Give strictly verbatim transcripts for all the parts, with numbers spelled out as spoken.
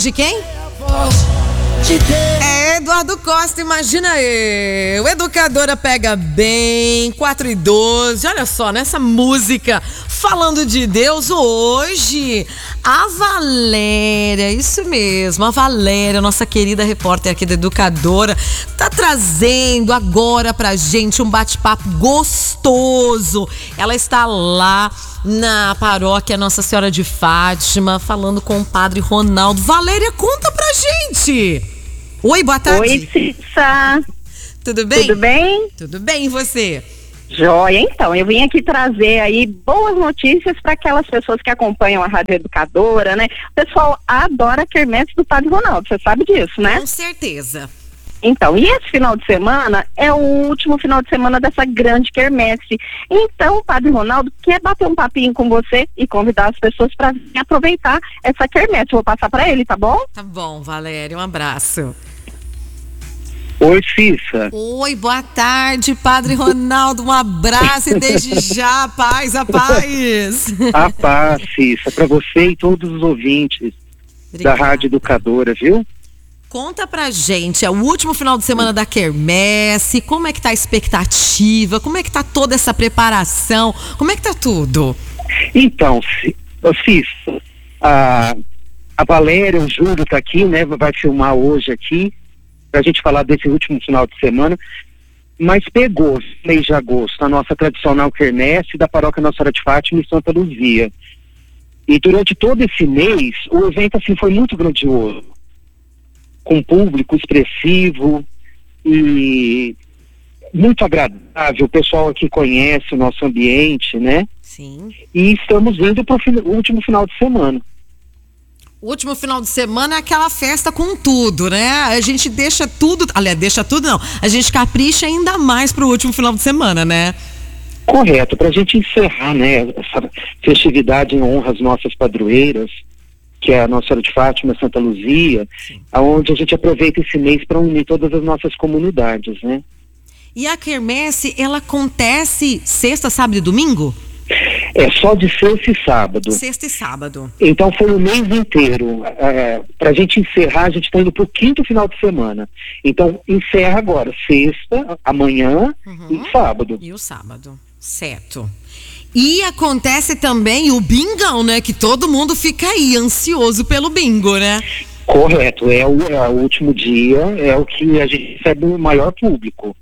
hoje quem? É Eduardo Costa, imagina eu. Educadora pega bem, quatro e doze. Olha só, nessa música falando de Deus, hoje a Valéria, isso mesmo, a Valéria, nossa querida repórter aqui da Educadora, tá trazendo agora pra gente um bate-papo gostoso. Ela está lá na paróquia Nossa Senhora de Fátima, falando com o padre Ronaldo. Valéria, conta pra gente. Oi, boa tarde. Oi, Cissa. Tudo bem? Tudo bem? Tudo bem, e você? Joia, então, eu vim aqui trazer aí boas notícias para aquelas pessoas que acompanham a Rádio Educadora, né? O pessoal adora a quermesse do Padre Ronaldo, você sabe disso, né? Com certeza. Então, e esse final de semana é o último final de semana dessa grande quermesse. Então, o Padre Ronaldo quer bater um papinho com você e convidar as pessoas para aproveitar essa quermesse. Eu vou passar para ele, tá bom? Tá bom, Valéria, um abraço. Oi, Cissa. Oi, boa tarde, Padre Ronaldo, um abraço e desde já, paz, a paz. A paz, Cissa, para você e todos os ouvintes Obrigada. Da Rádio Educadora, viu? Conta pra gente, é o último final de semana da quermesse, como é que tá a expectativa, como é que tá toda essa preparação, como é que tá tudo? Então, Cissa, a, a Valéria, o Júlio tá aqui, né, vai filmar hoje aqui, pra gente falar desse último final de semana, mas pegou mês de agosto a nossa tradicional quermesse da paróquia Nossa Senhora de Fátima em Santa Luzia. E durante todo esse mês, o evento assim foi muito grandioso, com público expressivo e muito agradável. O pessoal aqui conhece o nosso ambiente, né? Sim. E estamos indo para o último final de semana. O último final de semana é aquela festa com tudo, né? A gente deixa tudo, aliás, deixa tudo não, a gente capricha ainda mais pro último final de semana, né? Correto, pra gente encerrar, né, essa festividade em honra às nossas padroeiras, que é a Nossa Senhora de Fátima, Santa Luzia, onde a gente aproveita esse mês para unir todas as nossas comunidades, né? E a quermesse, ela acontece sexta, sábado e domingo? É só de sexta e sábado. Sexta e sábado. Então foi o mês inteiro. É, pra gente encerrar, a gente tá indo pro quinto final de semana. Então encerra agora, sexta, amanhã uhum. e sábado. E o sábado, certo. E acontece também o bingão, né? Que todo mundo fica aí ansioso pelo bingo, né? Correto, é o, é o último dia, é o que a gente recebe o maior público.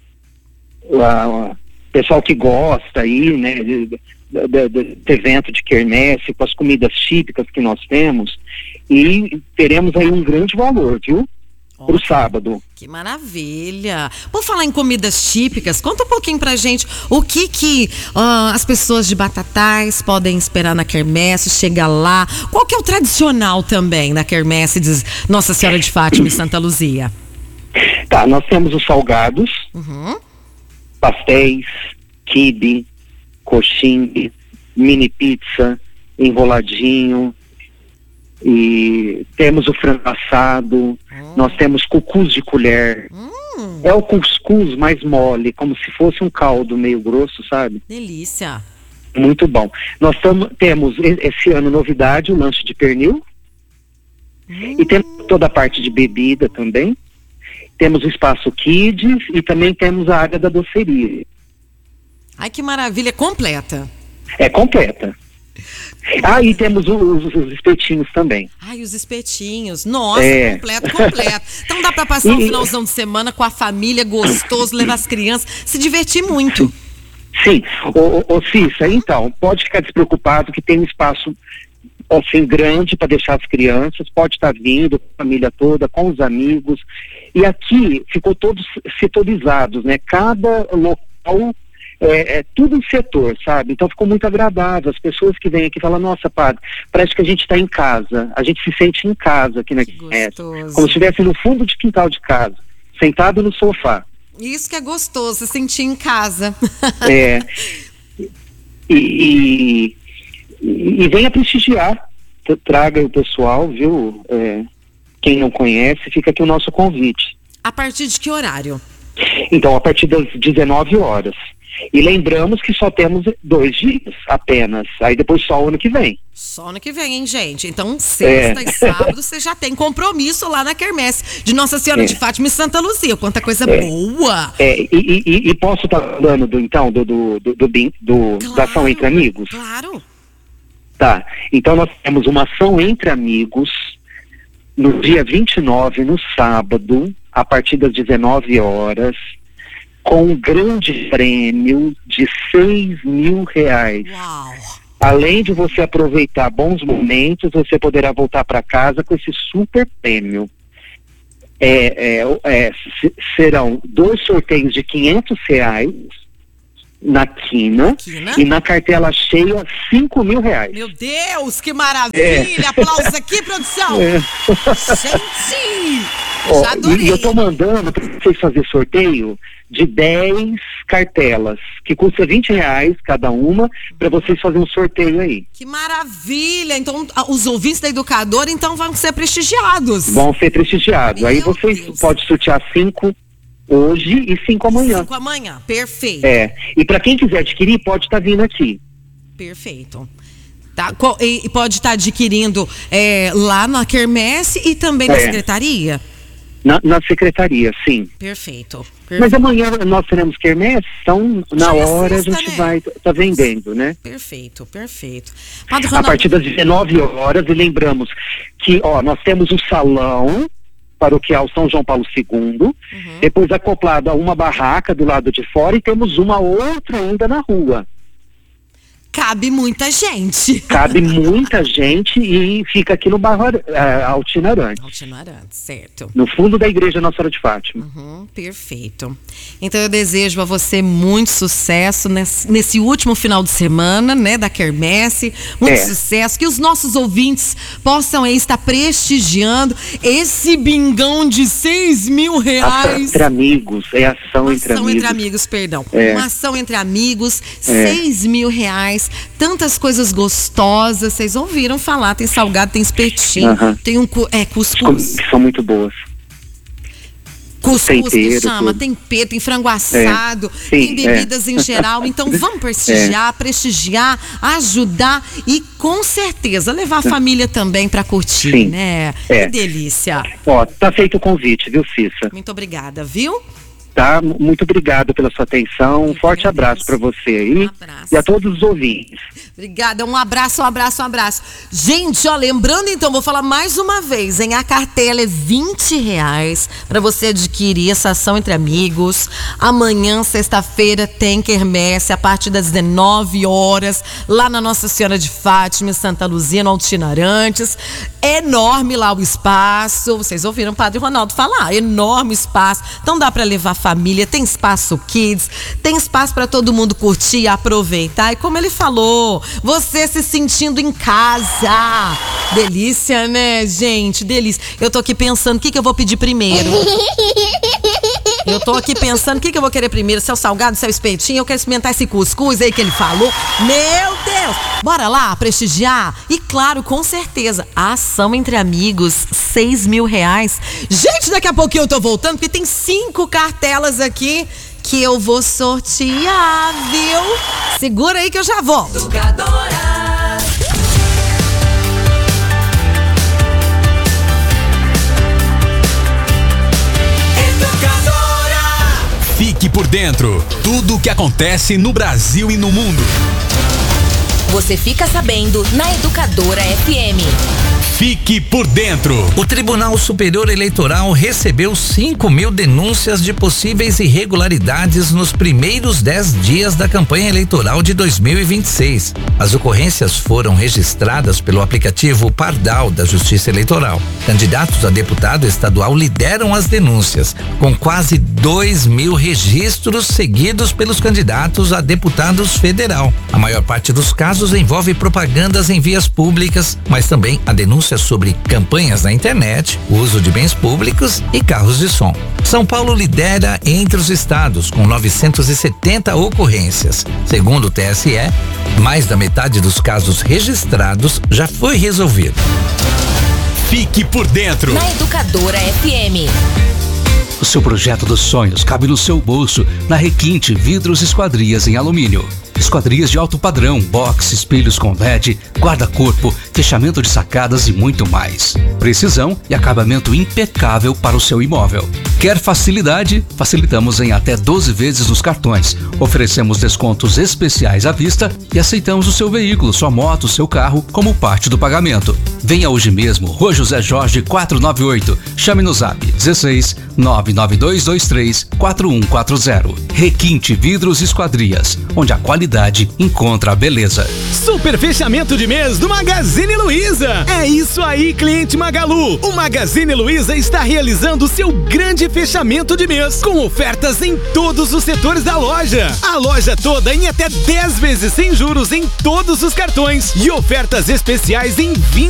O pessoal que gosta aí, né? De, de, de, de evento de quermesse, com as comidas típicas que nós temos, e teremos aí um grande valor, viu? Pro sábado. Que maravilha! Por falar em comidas típicas, conta um pouquinho pra gente o que que uh, as pessoas de Batatais podem esperar na quermesse, chega lá. Qual que é o tradicional também na quermesse de Nossa Senhora de Fátima e Santa Luzia? Tá, nós temos os salgados, uhum. pastéis, quibe, coxinha, mini pizza, enroladinho, e temos o frango assado, hum. nós temos cuscuz de colher, hum. é o cuscuz mais mole, como se fosse um caldo meio grosso, sabe? Delícia! Muito bom. Nós tamo, temos esse ano novidade, o lanche de pernil, hum. e temos toda a parte de bebida também, temos o espaço Kids e também temos a área da doceria. Ai, que maravilha, completa. É completa. Ah, e temos os, os espetinhos também. Ai, os espetinhos. Nossa, é. completo, completo. Então dá pra passar um finalzão de semana com a família, gostoso, levar as crianças, se divertir muito. Sim. Ô, ô, ô Cissa, então, pode ficar despreocupado que tem um espaço assim grande para deixar as crianças, pode estar vindo com a família toda, com os amigos. E aqui ficou todos setorizados, né? Cada local É, é tudo em setor, sabe? Então ficou muito agradável. As pessoas que vêm aqui falam, nossa, padre, parece que a gente está em casa. A gente se sente em casa aqui na quermesse, como se estivesse no fundo de quintal de casa, sentado no sofá. Isso que é gostoso, se sentir em casa. É. E, e, e venha prestigiar. Traga o pessoal, viu? É, quem não conhece, fica aqui o nosso convite. A partir de que horário? Então, a partir das dezenove horas. E lembramos que só temos dois dias apenas, aí depois só o ano que vem. Só ano que vem, hein, gente? Então, sexta é. e sábado, você já tem compromisso lá na quermesse de Nossa Senhora é. de Fátima e Santa Luzia. Quanta coisa é. boa! É, e, e, e posso estar falando, do, então, do, do, do, do, do claro, da ação entre amigos? Claro! Tá, então nós temos uma ação entre amigos no dia vinte e nove, no sábado, a partir das dezenove horas, com um grande prêmio de seis mil reais. Uau! Além de você aproveitar bons momentos, você poderá voltar para casa com esse super prêmio. É, é, é, serão dois sorteios de quinhentos reais na quina, quina e na cartela cheia cinco mil reais. Meu Deus, que maravilha! É. Aplausos aqui, produção! É. Gente! Ó, já adorei. E eu tô mandando para vocês fazer sorteio de dez cartelas, que custa vinte reais cada uma, para vocês fazerem um sorteio aí. Que maravilha! Então, os ouvintes da Educadora, então, vão ser prestigiados. Vão ser prestigiados. Meu aí vocês Deus. podem sortear cinco hoje e cinco amanhã. Cinco amanhã, perfeito. É, e para quem quiser adquirir, pode estar tá vindo aqui. Perfeito. Tá, e pode estar tá adquirindo é, lá na quermesse e também na é. secretaria? Na, na secretaria, sim. Perfeito, perfeito. Mas amanhã nós teremos quermesse, então na Já hora é sexta, a gente né? vai estar tá vendendo, né? Perfeito, perfeito. Padre a Ronaldo... partir das dezenove horas, e lembramos que, ó, nós temos um salão paroquial São João Paulo segundo, uhum. depois acoplado a uma barraca do lado de fora e temos uma outra ainda na rua. Cabe muita gente. Cabe muita gente e fica aqui no bairro uh, Altina Arantes. Altina Arantes, certo. No fundo da igreja Nossa Senhora de Fátima. Uhum, perfeito. Então eu desejo a você muito sucesso nesse, nesse último final de semana, né, da quermesse. Muito é. sucesso. Que os nossos ouvintes possam aí estar prestigiando esse bingão de seis mil reais. Ação entre amigos, é ação Uma entre ação amigos. entre amigos, perdão. É. Uma ação entre amigos, é. seis mil reais. Tantas coisas gostosas, vocês ouviram falar, tem salgado, tem espetinho, uh-huh. tem um é, cuscuz. Que são muito boas. Cuscuz que chama, tudo. Tempero, tem frango assado, é. tem bebidas é. em geral. Então vamos prestigiar, é. prestigiar, ajudar e com certeza levar a família também para curtir, Sim. né? É. Que delícia. Ó, tá feito o convite, viu, Cissa? Muito obrigada, viu? Tá, muito obrigado pela sua atenção. Um forte abraço para você aí. Um abraço. E a todos os ouvintes. Obrigada, um abraço, um abraço, um abraço. Gente, ó, lembrando então, vou falar mais uma vez, hein? A cartela é vinte reais para você adquirir essa ação entre amigos. Amanhã, sexta-feira, tem quermesse a partir das dezenove horas, lá na Nossa Senhora de Fátima, em Santa Luzia, no Altina Arantes. É enorme lá o espaço. Vocês ouviram o Padre Ronaldo falar, enorme espaço. Então dá para levar família, tem espaço kids, tem espaço para todo mundo curtir e aproveitar. E como ele falou, você se sentindo em casa. Delícia, né, gente? Delícia. Eu tô aqui pensando, o que que eu vou pedir primeiro? Eu tô aqui pensando, o que que eu vou querer primeiro? Se é o salgado, se é o espetinho, eu quero experimentar esse cuscuz aí que ele falou. Meu Deus! Bora lá, prestigiar? E claro, com certeza, a ação entre amigos, seis mil reais. Gente, daqui a pouquinho eu tô voltando, porque tem cinco cartelas aqui que eu vou sortear, viu? Segura aí que eu já volto. Educadora. Fique por dentro. Tudo o que acontece no Brasil e no mundo. Você fica sabendo na Educadora F M. Fique por dentro. O Tribunal Superior Eleitoral recebeu cinco mil denúncias de possíveis irregularidades nos primeiros dez dias da campanha eleitoral de dois mil e vinte e seis. As ocorrências foram registradas pelo aplicativo Pardal da Justiça Eleitoral. Candidatos a deputado estadual lideram as denúncias, com quase dois mil registros seguidos pelos candidatos a deputados federal. A maior parte dos casos envolve propagandas em vias públicas, mas também a denúncia sobre campanhas na internet, uso de bens públicos e carros de som. São Paulo lidera entre os estados com novecentas e setenta ocorrências. Segundo o T S E, mais da metade dos casos registrados já foi resolvido. Fique por dentro. Na Educadora F M. O seu projeto dos sonhos cabe no seu bolso na Requinte Vidros e Esquadrias em alumínio. Esquadrias de alto padrão, box, espelhos com L E D, guarda-corpo, fechamento de sacadas e muito mais. Precisão e acabamento impecável para o seu imóvel. Quer facilidade? Facilitamos em até doze vezes nos cartões. Oferecemos descontos especiais à vista e aceitamos o seu veículo, sua moto, seu carro como parte do pagamento. Venha hoje mesmo, Rua José Jorge quatrocentos e noventa e oito. Chame no zap dezesseis nove nove dois dois três quatro um quatro zero. Requinte Vidros e Esquadrias, onde a qualidade encontra a beleza. Super fechamento de mês do Magazine Luiza. É isso aí, cliente Magalu. O Magazine Luiza está realizando seu grande fechamento de mês com ofertas em todos os setores da loja. A loja toda em até dez vezes sem juros em todos os cartões e ofertas especiais em vinte